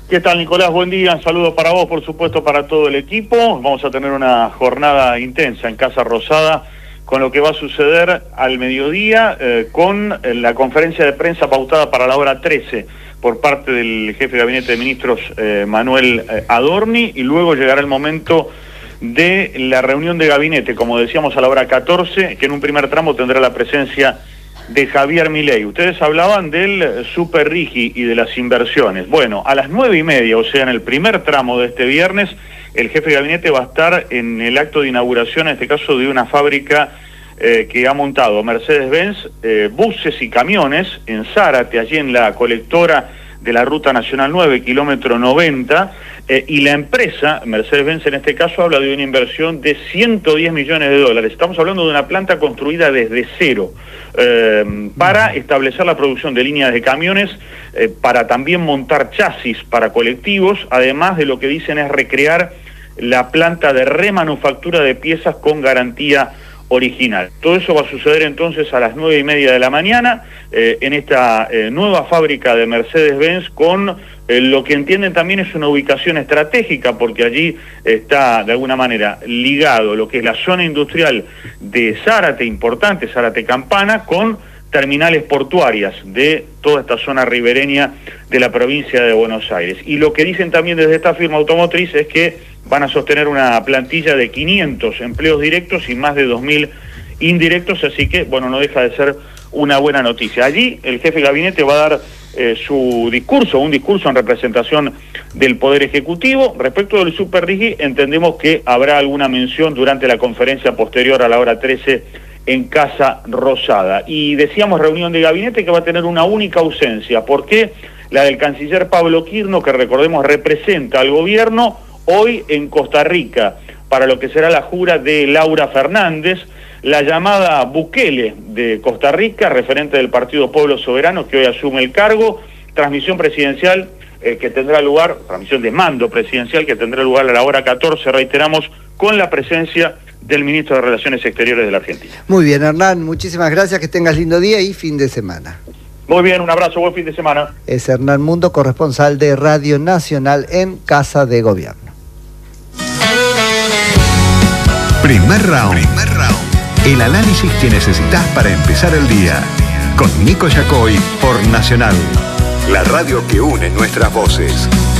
¿Qué tal, Nicolás? Buen día, un saludo para vos, por supuesto, para todo el equipo. Vamos a tener una jornada intensa en Casa Rosada con lo que va a suceder al mediodía con la conferencia de prensa pautada para la hora 13 por parte del jefe de Gabinete de Ministros, Manuel Adorni, y luego llegará el momento de la reunión de gabinete, como decíamos, a la hora 14, que en un primer tramo tendrá la presencia de Javier Milei. Ustedes hablaban del Super Rigi y de las inversiones. Bueno, a las 9:30, o sea, en el primer tramo de este viernes, el jefe de gabinete va a estar en el acto de inauguración, en este caso, de una fábrica que ha montado Mercedes-Benz, buses y camiones en Zárate, allí en la colectora de la Ruta Nacional 9, kilómetro 90, y la empresa, Mercedes-Benz en este caso, habla de una inversión de 110 millones de dólares. Estamos hablando de una planta construida desde cero, para establecer la producción de líneas de camiones, para también montar chasis para colectivos, además de lo que dicen es recrear la planta de remanufactura de piezas con garantía original. Todo eso va a suceder entonces a las 9:30 de la mañana en esta nueva fábrica de Mercedes-Benz, con lo que entienden también es una ubicación estratégica, porque allí está de alguna manera ligado lo que es la zona industrial de Zárate, importante, Zárate Campana, con terminales portuarias de toda esta zona ribereña de la provincia de Buenos Aires. Y lo que dicen también desde esta firma automotriz es que van a sostener una plantilla de 500 empleos directos y más de 2.000 indirectos, así que, bueno, no deja de ser una buena noticia. Allí el jefe de gabinete va a dar un discurso en representación del Poder Ejecutivo. Respecto del Super Rigi, entendemos que habrá alguna mención durante la conferencia posterior a la hora 13 en Casa Rosada. Y decíamos reunión de gabinete que va a tener una única ausencia. ¿Por qué? La del canciller Pablo Quirno, que recordemos representa al gobierno hoy en Costa Rica para lo que será la jura de Laura Fernández, la llamada Bukele de Costa Rica, referente del Partido Pueblo Soberano, que hoy asume el cargo. Transmisión presidencial que tendrá lugar, transmisión de mando presidencial que tendrá lugar a la hora 14, reiteramos, con la presencia del ministro de Relaciones Exteriores de la Argentina. Muy bien, Hernán, muchísimas gracias, que tengas lindo día y fin de semana. Muy bien, un abrazo, buen fin de semana. Es Hernán Mundo, corresponsal de Radio Nacional en Casa de Gobierno. Primer round. El análisis que necesitas para empezar el día. Con Nico Yacoy por Nacional, la radio que une nuestras voces.